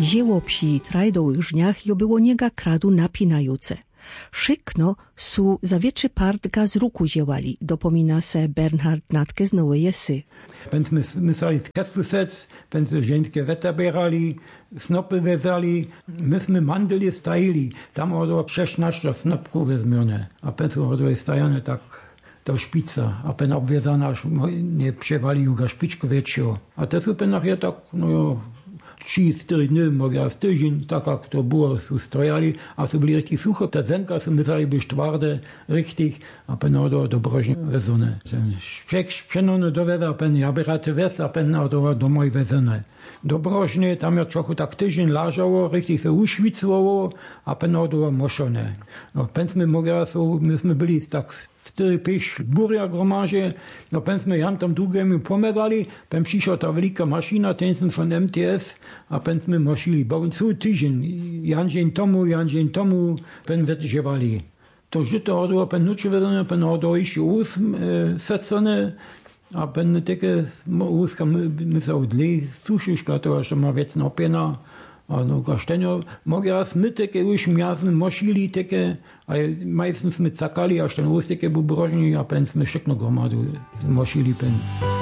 Zieło psi trajdowych żniach jo było niega kradu napinajuce. Szykno su zawieczy partga z ruku ziełali, dopomina se Bernhard Natke z Nowej Jesy. Będziemy myśleli z kestu sec, będziemy żeńskie weta bierali, snopy wezali, myśmy mandeli stajili, tam odo 16 snopków wezmione, a będziemy odo stajone tak do szpica, a pen obwiązana, aż nie przewali juga szpiczku wieczio. A te są penachie tak, no 3-4 dni, może z tydzień, tak jak to było, su strojali, a su byli richtig sucho, te zenka su myśleli być twarde, richtig, a pen odo do brożni wezone. Szpek szpzenony doweza, a pen jaberaty wez, a pen odo do moj wezone. Do brożni, tam ja trochę tak tydzień lażało, richtig se uświcało, a pen odo moszone. No, pensmy mogę, myśmy byli tak 4-5 burja gromaže, no pensme Jan tam drugiemu pomegali, pen přišla ta velika mašina, ten jsem von MTS, a pen jsme mošili. Bavím celý týždeň, Jan dzień tomu, pen verževali. To žito hodu, pen nuče vedene, pen hodu ještě secone, a pen teke úzka my se odlej, sušiška, to až to má věcná opěna, a no kaštenio, mogę raz my teke už mjazne mošili teke, ale meistens mit zakali, a ten úz teke bu brožni, a pen jsme všechno gromadu zmošili pen.